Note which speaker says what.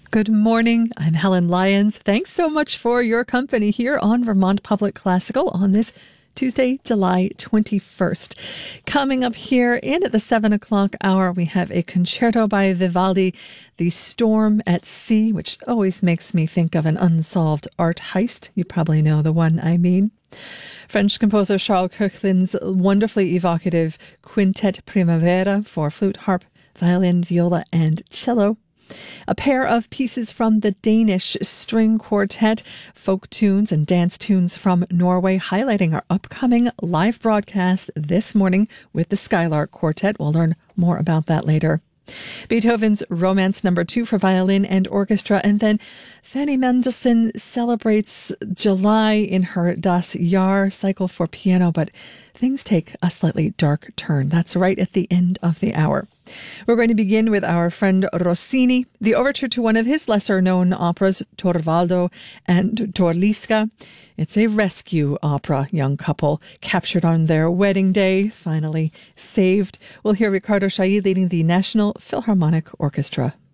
Speaker 1: Good morning. I'm Helen Lyons. Thanks so much for your company here on Vermont Public Classical on this Tuesday, July 21st. Coming up here and at the 7 o'clock hour, we have a concerto by Vivaldi, The Storm at Sea, which always makes me think of an unsolved art heist. You probably know the one I mean. French composer Charles Koechlin's wonderfully evocative Quintet Primavera for flute, harp, violin, viola, and cello. A pair of pieces from the Danish String Quartet, folk tunes and dance tunes from Norway, highlighting our upcoming live broadcast this morning with the Skylark Quartet. We'll learn more about that later. Beethoven's Romance No. 2 for violin and orchestra. And then Fanny Mendelssohn celebrates July in her Das Jahr cycle for piano, but things take a slightly dark turn. That's right at the end of the hour. We're going to begin with our friend Rossini, the overture to one of his lesser-known operas, Torvaldo and Torliska. It's a rescue opera, young couple captured on their wedding day, finally saved. We'll hear Riccardo Chailly leading the National Philharmonic Orchestra.